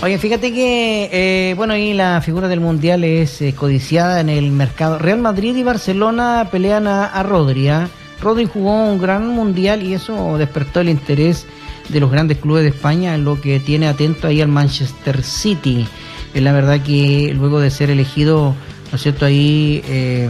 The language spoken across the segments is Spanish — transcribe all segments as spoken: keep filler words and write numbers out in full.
Oye, fíjate que, eh, bueno, ahí la figura del Mundial es eh, codiciada en el mercado. Real Madrid y Barcelona pelean a, a Rodri. ¿eh? Rodri jugó un gran Mundial y eso despertó el interés de los grandes clubes de España, en lo que tiene atento ahí al Manchester City. Es la verdad que luego de ser elegido, ¿no es cierto?, ahí eh,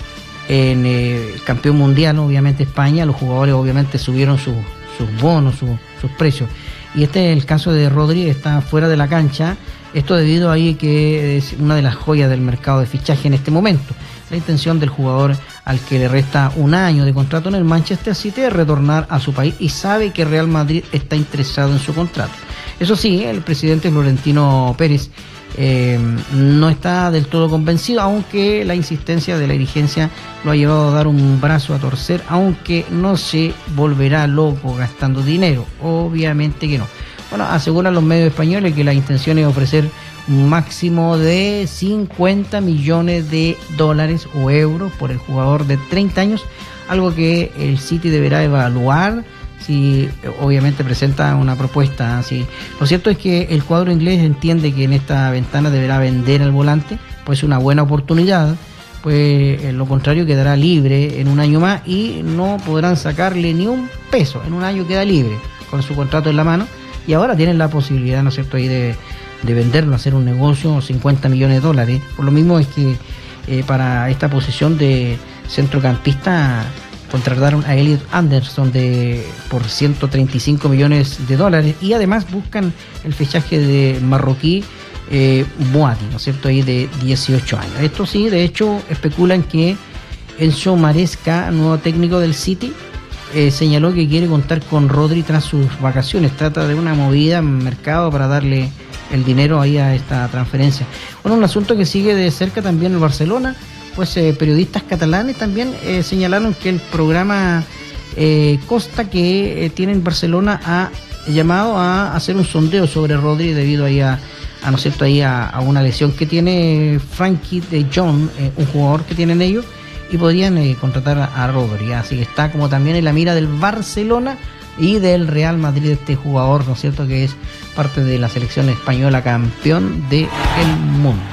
en eh, campeón mundial, ¿no? Obviamente España, los jugadores obviamente subieron sus, sus bonos, su, sus precios. Y este es el caso de Rodri, está fuera de la cancha. Esto debido a ahí que es una de las joyas del mercado de fichaje en este momento. La intención del jugador, al que le resta un año de contrato en el Manchester City, es retornar a su país y sabe que Real Madrid está interesado en su contrato. Eso sí, el presidente Florentino Pérez eh, no está del todo convencido, aunque la insistencia de la dirigencia lo ha llevado a dar un brazo a torcer, aunque no se volverá loco gastando dinero, obviamente que no. Bueno, aseguran los medios españoles que la intención es ofrecer un máximo de cincuenta millones de dólares o euros por el jugador de treinta años, algo que el City deberá evaluar si obviamente presenta una propuesta así. Lo cierto es que el cuadro inglés entiende que en esta ventana deberá vender al volante, pues una buena oportunidad, pues en lo contrario quedará libre en un año más y no podrán sacarle ni un peso. En un año queda libre con su contrato en la mano y ahora tienen la posibilidad, ¿no es cierto?, ahí de, de venderlo, hacer un negocio, cincuenta millones de dólares. Por lo mismo es que eh, para esta posición de centrocampista contrataron a Elliot Anderson de por ciento treinta y cinco millones de dólares y además buscan el fichaje de marroquí eh, Boadi, ¿no es cierto?, ahí de dieciocho años. Esto sí, de hecho, especulan que Enzo Maresca, nuevo técnico del City, eh, señaló que quiere contar con Rodri tras sus vacaciones. Trata de una movida en mercado para darle el dinero ahí a esta transferencia. Bueno, un asunto que sigue de cerca también el Barcelona, pues eh, periodistas catalanes también eh, señalaron que el programa eh, Costa que eh, tiene en Barcelona ha llamado a hacer un sondeo sobre Rodri debido ahí a, a no es cierto, ahí a, a una lesión que tiene Frankie de Jong, eh, un jugador que tienen ellos, y podrían eh, contratar a, a Rodri. Así que está como también en la mira del Barcelona y del Real Madrid este jugador, ¿no es cierto?, que es parte de la selección española campeón del mundo.